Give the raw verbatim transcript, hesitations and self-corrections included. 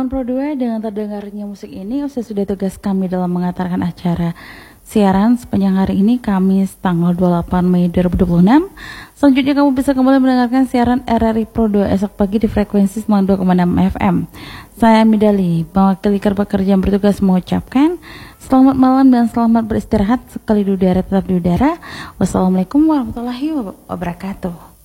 Sobat Pro dua, dengan terdengarnya musik ini usai sudah tugas kami dalam mengantarkan acara siaran sepanjang hari ini Kamis tanggal dua puluh delapan Mei dua ribu dua puluh enam. Selanjutnya kamu bisa kembali mendengarkan siaran R R I Pro dua esok pagi di frekuensi sembilan puluh dua koma enam F M. Saya Midali, mewakili kru pekerja yang bertugas mengucapkan selamat malam dan selamat beristirahat sekali di udara tetap di udara. Wassalamualaikum warahmatullahi wabarakatuh.